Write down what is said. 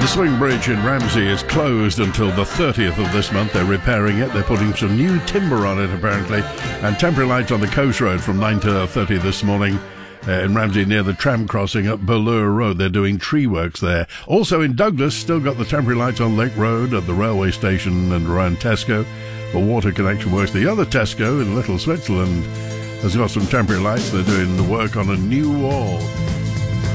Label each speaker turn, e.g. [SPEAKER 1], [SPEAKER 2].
[SPEAKER 1] The swing bridge in Ramsey is closed until the 30th of this month. They're repairing it. They're putting some new timber on it, apparently. And temporary lights on the Coast Road from 9 to 30 this morning. In Ramsey, near the tram crossing at Ballure Road. They're doing tree works there. Also in Douglas, still got the temporary lights on Lake Road at the railway station and around Tesco for water connection works. The other Tesco in Little Switzerland has got some temporary lights. They're doing the work on a new wall.